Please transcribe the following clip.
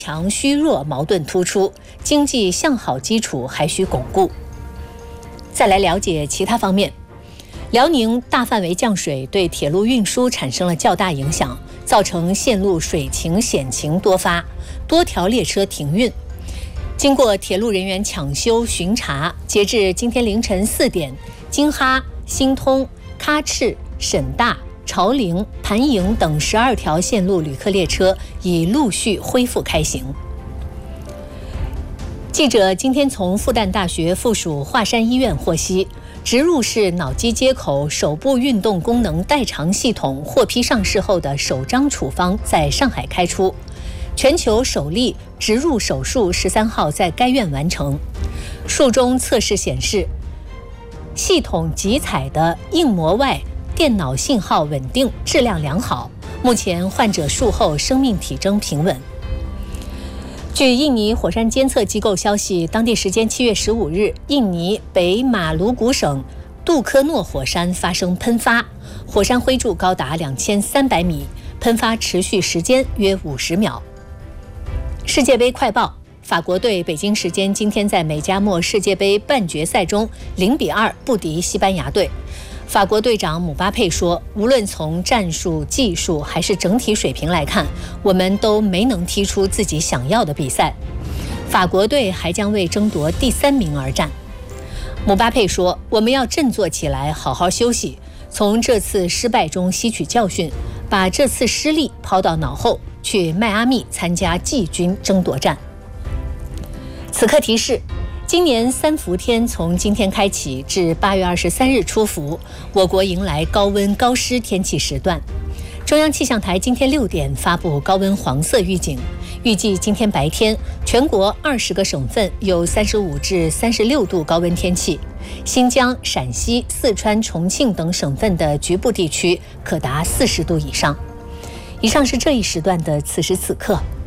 强虚弱矛盾突出，经济向好基础还需巩固。再来了解其他方面，辽宁大范围降水对铁路运输产生了较大影响，造成线路水情险情多发，多条列车停运。经过铁路人员抢修巡查，截至今天凌晨4点，京哈、新通、喀赤、沈大、潮陵、盘营等12条线路旅客列车已陆续恢复开行。记者今天从复旦大学附属华山医院获悉，植入式脑机接口手部运动功能代偿系统获批上市后的首张处方在上海开出，全球首例植入手术13号在该院完成。术中测试显示，系统集采的硬膜外电脑信号稳定，质量良好。目前患者术后生命体征平稳。据印尼火山监测机构消息，当地时间7月15日，印尼北马鲁古省杜科诺火山发生喷发，火山灰柱高达2300米，喷发持续时间约50秒。世界杯快报：法国队北京时间今天在美加墨世界杯半决赛中0-2不敌西班牙队。法国队长姆巴佩说，无论从战术、技术还是整体水平来看，我们都没能踢出自己想要的比赛。法国队还将为争夺第3名而战。姆巴佩说，我们要振作起来，好好休息，从这次失败中吸取教训，把这次失利抛到脑后，去迈阿密参加季军争夺战。此刻提示，今年3伏天从今天开启至8月23日出伏，我国迎来高温高湿天气时段。中央气象台今天6点发布高温黄色预警，预计今天白天全国20个省份有35至36度高温天气，新疆、陕西、四川、重庆等省份的局部地区可达40度以上。以上是这一时段的此时此刻。